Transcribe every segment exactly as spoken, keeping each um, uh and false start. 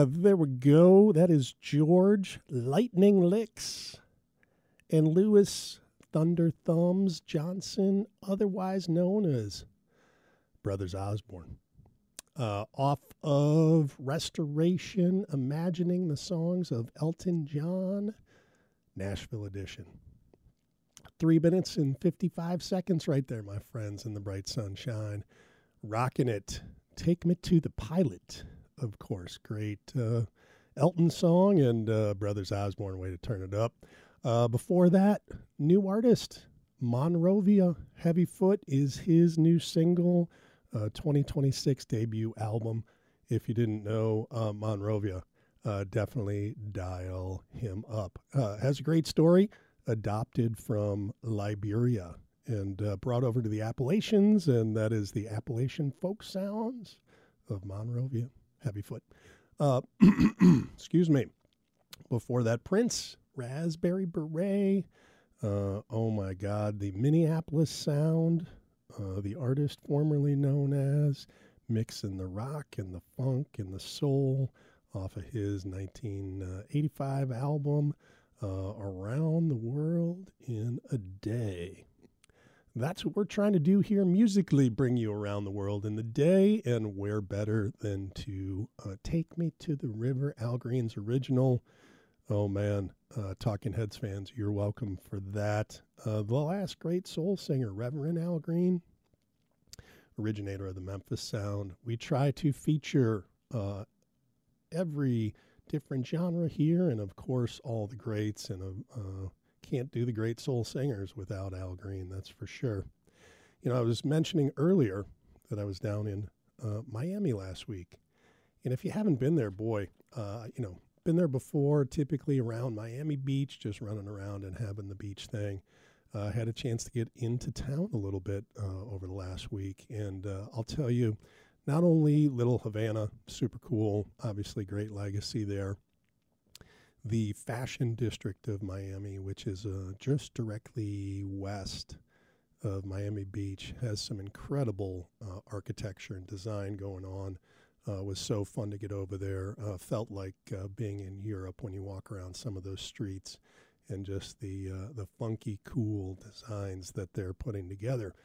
Uh, there we go. That is George Lightning Licks and Lewis Thunder Thumbs Johnson, otherwise known as Brothers Osborne. Uh, off of Restoration, Imagining the Songs of Elton John, Nashville edition. Three minutes and fifty-five seconds right there, my friends, in the bright sunshine. Rocking it. Take Me to the Pilot, of course. Great uh, Elton song and uh, Brothers Osborne, way to turn it up. Uh, before that, new artist, Monrovia. Heavy Foot is his new single, uh, twenty twenty-six debut album. If you didn't know, uh, Monrovia, uh, definitely dial him up. Uh, has a great story, adopted from Liberia and uh, brought over to the Appalachians, and that is the Appalachian folk sounds of Monrovia. Heavy Foot. Uh, excuse me. Before that, Prince, Raspberry Beret. Uh, oh, my God. The Minneapolis Sound, uh, the artist formerly known as, mixing the rock and the funk and the soul off of his nineteen eighty-five album, uh, Around the World in a Day. That's what we're trying to do here musically, bring you around the world in the day, and where better than to uh, Take Me to the River, Al Green's original. Oh, man, uh, Talking Heads fans, you're welcome for that. Uh, the last great soul singer, Reverend Al Green, originator of the Memphis Sound. We try to feature uh, every different genre here, and, of course, all the greats, and uh, can't do the great soul singers without Al Green, that's for sure. You know, I was mentioning earlier that I was down in uh, Miami last week. And if you haven't been there, boy, uh, you know, been there before, typically around Miami Beach, just running around and having the beach thing. Uh, had a chance to get into town a little bit uh, over the last week. And uh, I'll tell you, not only Little Havana, super cool, obviously great legacy there. The Fashion District of Miami, which is uh, just directly west of Miami Beach, has some incredible uh, architecture and design going on. Uh, it was so fun to get over there. Uh, felt like uh, being in Europe when you walk around some of those streets, and just the uh, the funky, cool designs that they're putting together.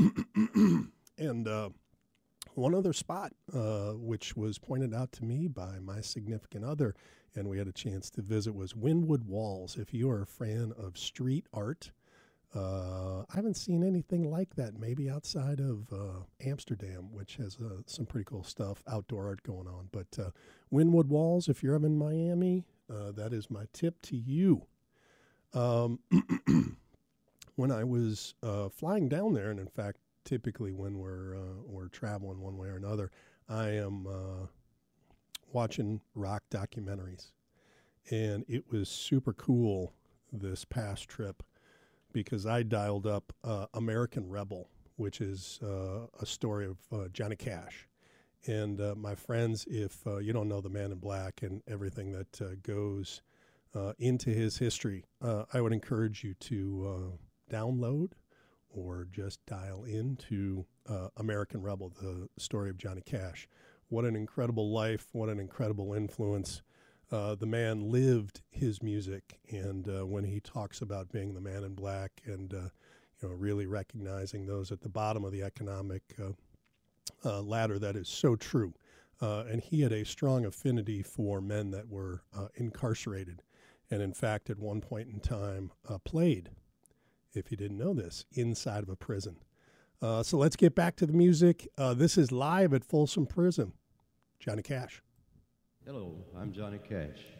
And uh, one other spot, uh, which was pointed out to me by my significant other, and we had a chance to visit, was Wynwood Walls. If you are a fan of street art, uh, I haven't seen anything like that, maybe outside of uh, Amsterdam, which has uh, some pretty cool stuff, outdoor art going on. But uh, Wynwood Walls, if you're ever in Miami, uh, that is my tip to you. Um, when I was uh, flying down there, and in fact, typically when we're, uh, we're traveling one way or another, I am uh, watching rock documentaries. And it was super cool this past trip because I dialed up uh, American Rebel, which is uh, a story of uh, Johnny Cash. And uh, my friends, if uh, you don't know the Man in Black and everything that uh, goes uh, into his history, uh, I would encourage you to uh, download or just dial into uh, American Rebel, the story of Johnny Cash. What an incredible life, what an incredible influence. Uh, the man lived his music, and uh, when he talks about being the man in black and uh, you know, really recognizing those at the bottom of the economic uh, uh, ladder, that is so true. Uh, and he had a strong affinity for men that were uh, incarcerated, and in fact, at one point in time, uh, played, if you didn't know this, inside of a prison. Uh, so let's get back to the music. Uh, this is live at Folsom Prison. Johnny Cash. Hello, I'm Johnny Cash.